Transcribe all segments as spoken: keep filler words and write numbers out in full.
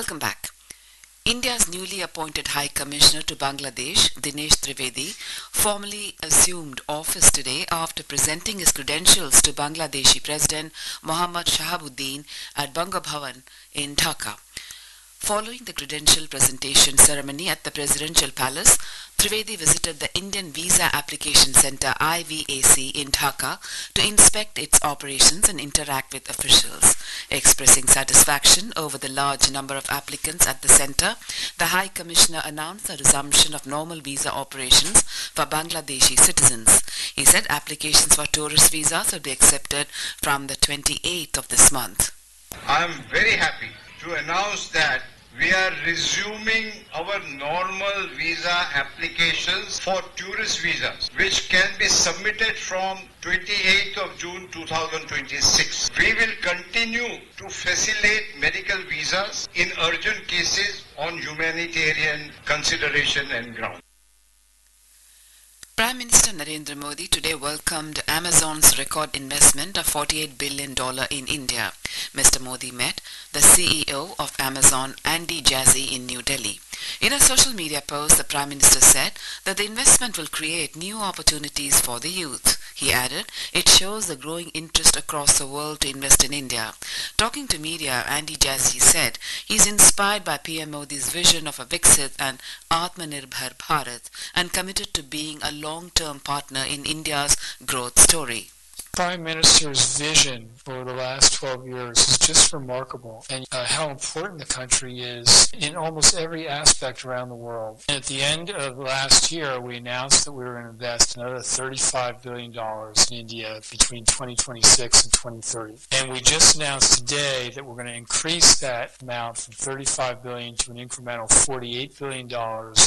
Welcome back. India's newly appointed High Commissioner to Bangladesh, Dinesh Trivedi, formally assumed office today after presenting his credentials to Bangladeshi President Mohammad Shahabuddin at Banga Bhavan in Dhaka. Following the credential presentation ceremony at the Presidential Palace, Trivedi visited the Indian Visa Application Centre I V A C in Dhaka to inspect its operations and interact with officials. Expressing satisfaction over the large number of applicants at the centre, the High Commissioner announced the resumption of normal visa operations for Bangladeshi citizens. He said applications for tourist visas will be accepted from the twenty-eighth of this month. I am very happy to announce that we are resuming our normal visa applications for tourist visas, which can be submitted from twenty-eighth of June two thousand twenty-six. We will continue to facilitate medical visas in urgent cases on humanitarian consideration and ground. Prime Minister Narendra Modi today welcomed Amazon's record investment of forty-eight billion dollars in India. Mister Modi met the C E O of Amazon, Andy Jassy, in New Delhi. In a social media post, the Prime Minister said that the investment will create new opportunities for the youth. He added, it shows the growing interest across the world to invest in India. Talking to media, Andy Jassy said he is inspired by P M Modi's vision of a Viksit and Atmanirbhar Bharat and committed to being a long-term partner in India's growth story. Prime Minister's vision for the last twelve years is just remarkable, and uh, how important the country is in almost every aspect around the world. And at the end of last year, we announced that we were going to invest another thirty-five billion dollars in India between twenty twenty-six and twenty thirty. And we just announced today that we're going to increase that amount from thirty-five billion dollars to an incremental forty-eight billion dollars.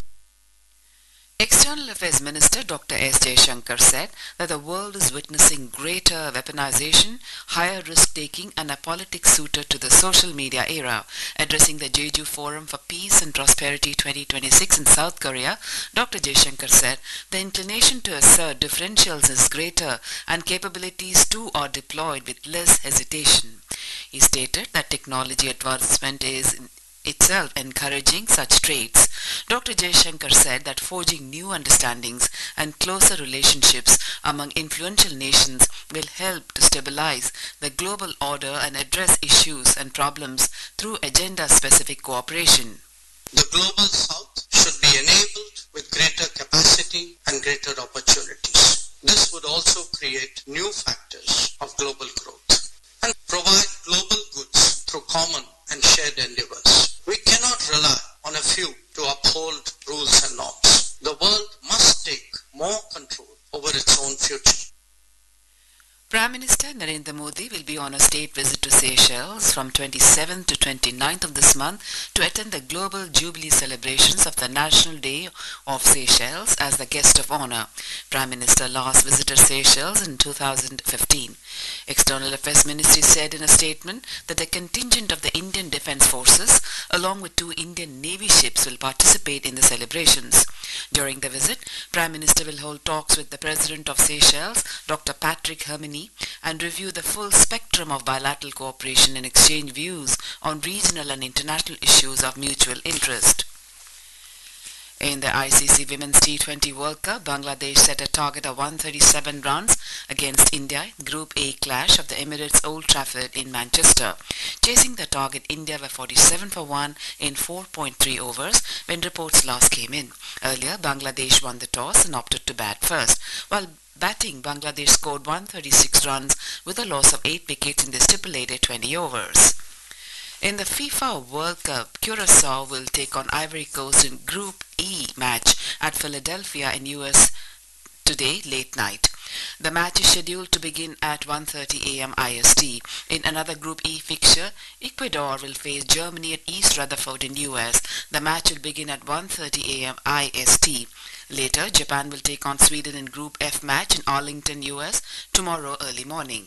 External Affairs Minister Doctor S Jaishankar said that the world is witnessing greater weaponization, higher risk-taking and a politics suited to the social media era. Addressing the Jeju Forum for Peace and Prosperity twenty twenty-six in South Korea, Doctor Jaishankar said the inclination to assert differentials is greater and capabilities too are deployed with less hesitation. He stated that technology advancement is itself encouraging such traits. Doctor Jaishankar said that forging new understandings and closer relationships among influential nations will help to stabilize the global order and address issues and problems through agenda-specific cooperation. The global south should be enabled with greater capacity and greater opportunities. This would also create new factors of global growth and provide global goods through common and shared endeavors. We cannot rely on a few to uphold rules and norms. The world must take more control over its own future. Prime Minister Narendra Modi will be on a state visit to Seychelles from twenty-seventh to twenty-ninth of this month to attend the Global Jubilee celebrations of the National Day of Seychelles as the guest of honor. Prime Minister last visited Seychelles in two thousand fifteen. External Affairs Ministry said in a statement that a contingent of the Indian Defence Forces along with two Indian Navy ships will participate in the celebrations. During the visit, Prime Minister will hold talks with the President of Seychelles, Doctor Patrick Herminy, and review the full spectrum of bilateral cooperation and exchange views on regional and international issues of mutual interest. In the I C C Women's T twenty World Cup, Bangladesh set a target of one hundred thirty-seven runs against India in Group A clash of the Emirates Old Trafford in Manchester. Chasing the target, India were forty-seven for one in four point three overs when reports last came in. Earlier, Bangladesh won the toss and opted to bat first. While batting, Bangladesh scored one hundred thirty-six runs with a loss of eight wickets in the stipulated twenty overs. In the FIFA World Cup, Curacao will take on Ivory Coast in Group E match at Philadelphia in U S today late night. The match is scheduled to begin at one thirty a m I S T. In another Group E fixture, Ecuador will face Germany at East Rutherford in U S. The match will begin at one thirty a m I S T. Later, Japan will take on Sweden in Group F match in Arlington, U S tomorrow early morning.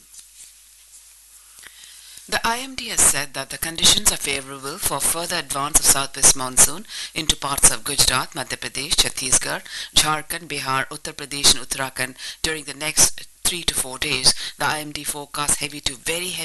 The I M D has said that the conditions are favorable for further advance of southwest monsoon into parts of Gujarat, Madhya Pradesh, Chhattisgarh, Jharkhand, Bihar, Uttar Pradesh and Uttarakhand during the next three to four days. The I M D forecasts heavy to very heavy